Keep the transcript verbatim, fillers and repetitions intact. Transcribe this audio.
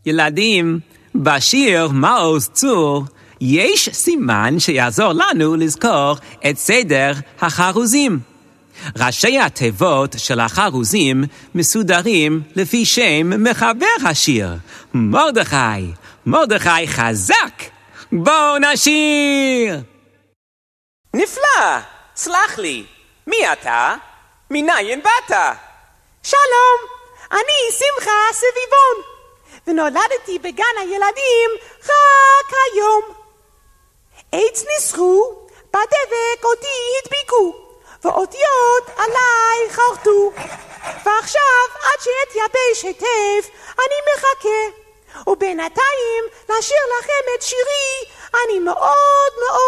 ילדים, בשיר מעוז צור יש סימן שיעזור לנו לזכור את סדר החרוזים. ראשי התיבות של החרוזים מסודרים לפי שם מחבר השיר, מרדכי. מרדכי חזק, בואו נשיר. נפלא, סלח לי, מי אתה? מניין באת? שלום, אני שמחה סביבון, ונולדתי בגן הילדים רק היום. עץ ניסחו, בדבק אותי הדביקו, ואותיות עליי חרטו, ועכשיו עד שאתייבש היטב אני מחכה, ובינתיים לשיר לכם את שירי אני מאוד מאוד